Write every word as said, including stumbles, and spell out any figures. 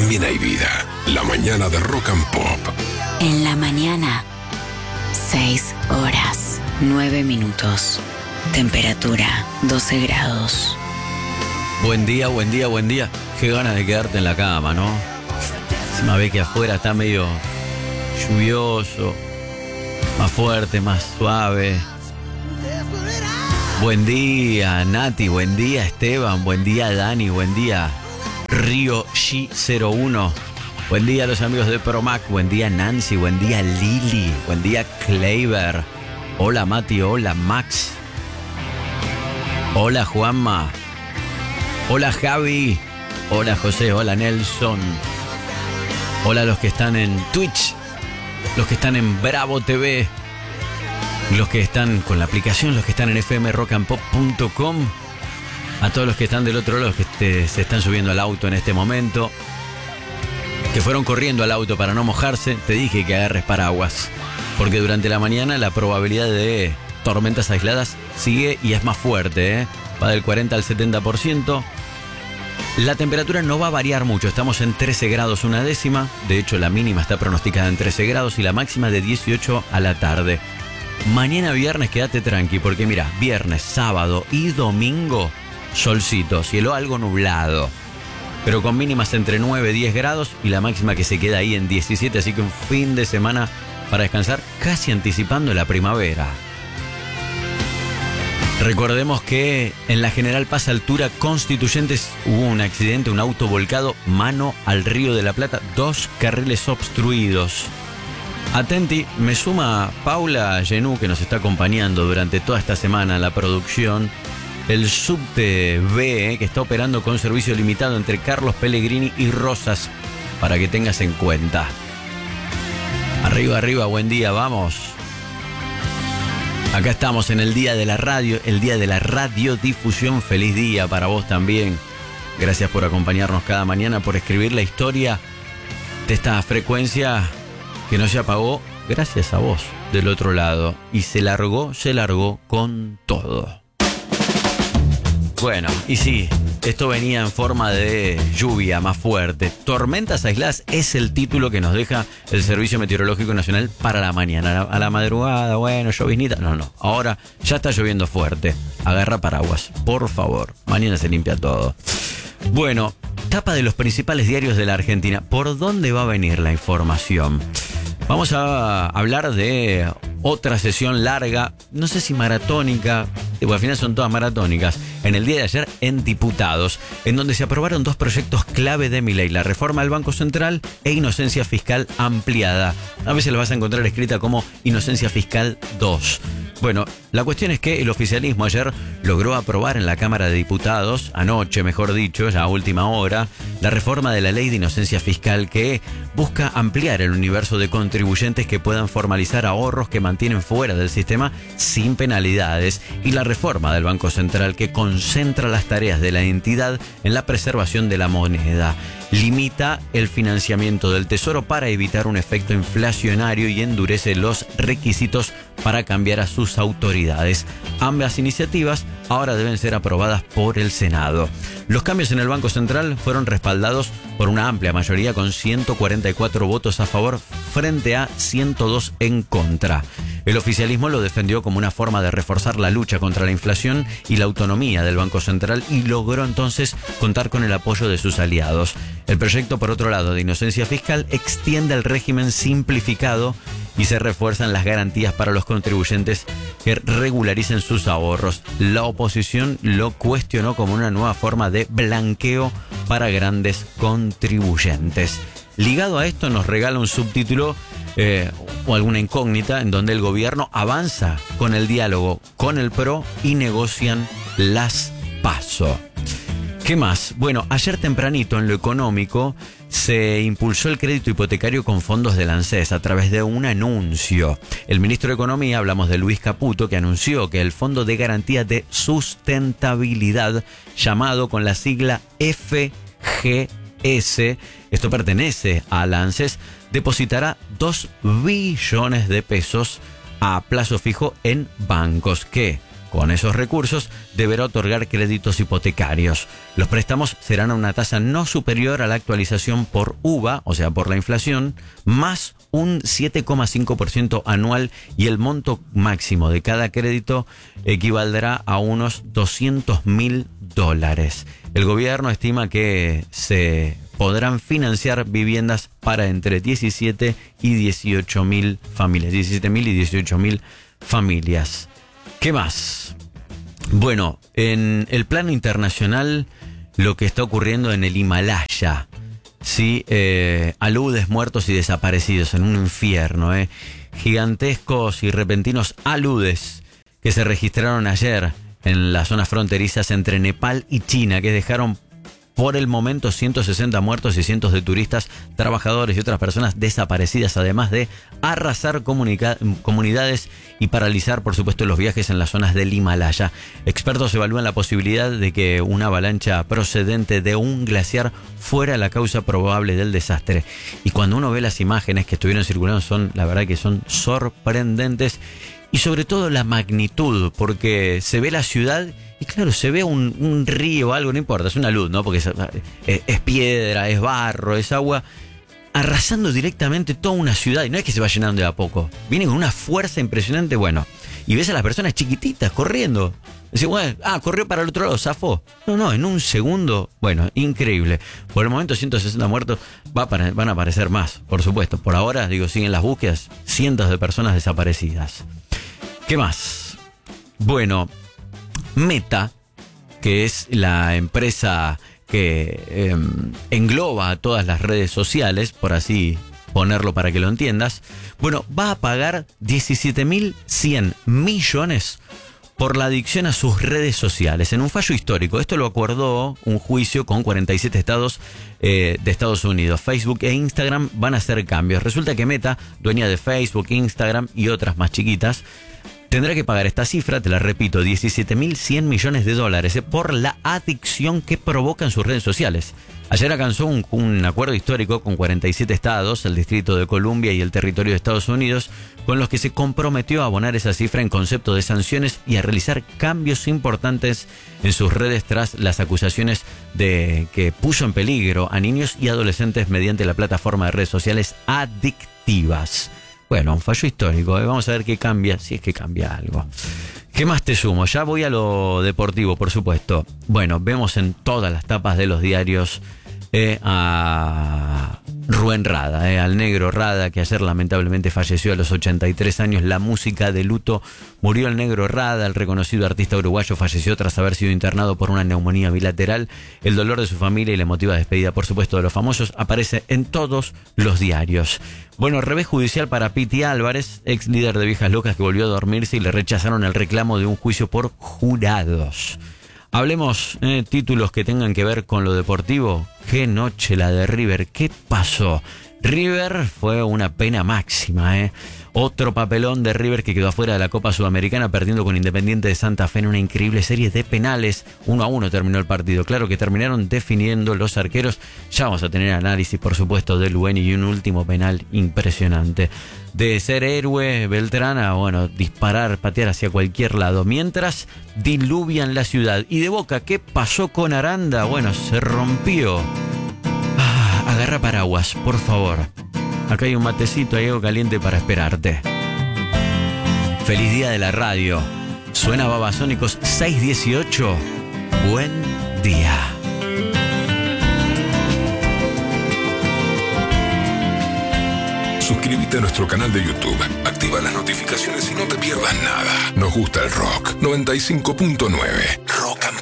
también hay vida. La mañana de Rock and Pop. En la mañana, seis horas, nueve minutos. Temperatura, doce grados. Buen día, buen día, buen día. Qué ganas de quedarte en la cama, ¿no? Encima ve que afuera está medio lluvioso, más fuerte, más suave. Buen día, Nati, buen día, Esteban, buen día, Dani, buen día, Río G cero uno. Buen día a los amigos de Promac, buen día, Nancy, buen día, Lili, buen día, Kleiber. Hola, Mati, hola, Max. Hola, Juanma. Hola, Javi. Hola, José, hola, Nelson. Hola a los que están en Twitch, los que están en Bravo T V, los que están con la aplicación, los que están en f m rock and pop punto com, a todos los que están del otro lado, los que te, se están subiendo al auto en este momento, que fueron corriendo al auto para no mojarse. Te dije que agarres paraguas, porque durante la mañana la probabilidad de tormentas aisladas sigue y es más fuerte, ¿eh? Va del cuarenta al setenta por ciento. La temperatura no va a variar mucho, estamos en trece grados una décima, de hecho la mínima está pronosticada en trece grados y la máxima de dieciocho a la tarde. Mañana viernes quédate tranqui, porque mira, viernes, sábado y domingo, solcito, cielo algo nublado, pero con mínimas entre nueve y diez grados y la máxima que se queda ahí en diecisiete, así que un fin de semana para descansar, casi anticipando la primavera. Recordemos que en la General Paz Altura Constituyentes hubo un accidente, un auto volcado mano al Río de la Plata, dos carriles obstruidos. Atenti, me suma Paula Genú, que nos está acompañando durante toda esta semana en la producción. El subte B, que está operando con servicio limitado entre Carlos Pellegrini y Rosas, para que tengas en cuenta. Arriba, arriba, buen día, vamos. Acá estamos en el día de la radio, el día de la radiodifusión. Feliz día para vos también. Gracias por acompañarnos cada mañana, por escribir la historia de esta frecuencia que no se apagó gracias a vos del otro lado. Y se largó, se largó con todo. Bueno, y sí, esto venía en forma de lluvia más fuerte. Tormentas aisladas es el título que nos deja el Servicio Meteorológico Nacional para la mañana. A la madrugada, bueno, lloviznita. No, no, ahora ya está lloviendo fuerte. Agarra paraguas, por favor. Mañana se limpia todo. Bueno, tapa de los principales diarios de la Argentina. ¿Por dónde va a venir la información? Vamos a hablar de otra sesión larga, no sé si maratónica, bueno, al final son todas maratónicas, en el día de ayer en Diputados, en donde se aprobaron dos proyectos clave de Milei, la reforma del Banco Central e inocencia fiscal ampliada. A veces la vas a encontrar escrita como inocencia fiscal dos. Bueno, la cuestión es que el oficialismo ayer logró aprobar en la Cámara de Diputados, anoche mejor dicho, ya a última hora, la reforma de la ley de inocencia fiscal que busca ampliar el universo de contribuyentes que puedan formalizar ahorros que mantienen fuera del sistema sin penalidades, y la reforma del Banco Central que concentra las tareas de la entidad en la preservación de la moneda. Limita el financiamiento del Tesoro para evitar un efecto inflacionario y endurece los requisitos para cambiar a sus autoridades. Ambas iniciativas ahora deben ser aprobadas por el Senado. Los cambios en el Banco Central fueron respaldados por una amplia mayoría con ciento cuarenta y cuatro votos a favor frente a ciento dos en contra. El oficialismo lo defendió como una forma de reforzar la lucha contra la inflación y la autonomía del Banco Central y logró entonces contar con el apoyo de sus aliados. El proyecto, por otro lado, de inocencia fiscal extiende el régimen simplificado y se refuerzan las garantías para los contribuyentes que regularicen sus ahorros. La oposición lo cuestionó como una nueva forma de blanqueo para grandes contribuyentes. Ligado a esto nos regala un subtítulo eh, o alguna incógnita en donde el gobierno avanza con el diálogo con el PRO y negocian las PASO. ¿Qué más? Bueno, ayer tempranito en lo económico se impulsó el crédito hipotecario con fondos del ANSES a través de un anuncio. El ministro de Economía, hablamos de Luis Caputo, que anunció que el Fondo de Garantía de Sustentabilidad, llamado con la sigla F G S, esto pertenece al ANSES, depositará dos billones de pesos a plazo fijo en bancos que, con esos recursos, deberá otorgar créditos hipotecarios. Los préstamos serán a una tasa no superior a la actualización por U V A, o sea, por la inflación, más un siete coma cinco por ciento anual, y el monto máximo de cada crédito equivaldrá a unos doscientos mil dólares. El gobierno estima que se podrán financiar viviendas para entre diecisiete y dieciocho mil familias. diecisiete mil y dieciocho mil familias. ¿Qué más? Bueno, en el plano internacional, lo que está ocurriendo en el Himalaya. Sí, eh, aludes, muertos y desaparecidos en un infierno. Eh. Gigantescos y repentinos aludes que se registraron ayer en las zonas fronterizas entre Nepal y China, que dejaron por el momento ciento sesenta muertos y cientos de turistas, trabajadores y otras personas desaparecidas, además de arrasar comunica- comunidades y paralizar, por supuesto, los viajes en las zonas del Himalaya. Expertos evalúan la posibilidad de que una avalancha procedente de un glaciar fuera la causa probable del desastre. Y cuando uno ve las imágenes que estuvieron circulando, son, la verdad que son sorprendentes. Y sobre todo la magnitud, porque se ve la ciudad y claro, se ve un, un río o algo, no importa, es una luz, ¿no? Porque es, es, es piedra, es barro, es agua, arrasando directamente toda una ciudad. Y no es que se va llenando de a poco, viene con una fuerza impresionante, bueno. Y ves a las personas chiquititas corriendo. Decís, bueno, ah, corrió para el otro lado, zafó. No, no, en un segundo, bueno, increíble. Por el momento ciento sesenta muertos, va a, van a aparecer más, por supuesto. Por ahora, digo, siguen las búsquedas, cientos de personas desaparecidas. ¿Qué más? Bueno, Meta, que es la empresa que eh, engloba a todas las redes sociales, por así ponerlo para que lo entiendas, bueno, va a pagar diecisiete mil cien millones por la adicción a sus redes sociales, en un fallo histórico. Esto lo acordó un juicio con cuarenta y siete estados eh, de Estados Unidos. Facebook e Instagram van a hacer cambios. Resulta que Meta, dueña de Facebook, Instagram y otras más chiquitas, tendrá que pagar esta cifra, te la repito, diecisiete mil cien millones de dólares eh, por la adicción que provocan sus redes sociales. Ayer alcanzó un, un acuerdo histórico con cuarenta y siete estados, el Distrito de Columbia y el territorio de Estados Unidos, con los que se comprometió a abonar esa cifra en concepto de sanciones y a realizar cambios importantes en sus redes tras las acusaciones de que puso en peligro a niños y adolescentes mediante la plataforma de redes sociales adictivas. Bueno, un fallo histórico, ¿eh? Vamos a ver qué cambia, si es que cambia algo. ¿Qué más te sumo? Ya voy a lo deportivo, por supuesto. Bueno, vemos en todas las tapas de los diarios eh, a Rubén Rada, eh, al negro Rada, que ayer lamentablemente falleció a los ochenta y tres años. La música de luto, murió el negro Rada, el reconocido artista uruguayo falleció tras haber sido internado por una neumonía bilateral. El dolor de su familia y la emotiva despedida, por supuesto, de los famosos aparece en todos los diarios. Bueno, revés judicial para Piti Álvarez, ex líder de Viejas Locas, que volvió a dormirse y le rechazaron el reclamo de un juicio por jurados. Hablemos eh, títulos que tengan que ver con lo deportivo. Qué noche la de River, ¿qué pasó? River fue una pena máxima, ¿eh? Otro papelón de River que quedó afuera de la Copa Sudamericana, perdiendo con Independiente de Santa Fe en una increíble serie de penales. Uno a uno terminó el partido. Claro que terminaron definiendo los arqueros. Ya vamos a tener análisis, por supuesto, de Lueni y un último penal impresionante. De ser héroe Beltrán a, bueno, disparar, patear hacia cualquier lado. Mientras diluvian la ciudad. Y de Boca, ¿qué pasó con Aranda? Bueno, se rompió. Ah, agarra paraguas, por favor. Acá hay un matecito, hay algo caliente para esperarte. Feliz día de la radio. Suena Babasónicos seis dieciocho. Buen día. Suscríbete a nuestro canal de YouTube, activa las notificaciones y no te pierdas nada. Nos gusta el rock. noventa y cinco punto nueve Rock and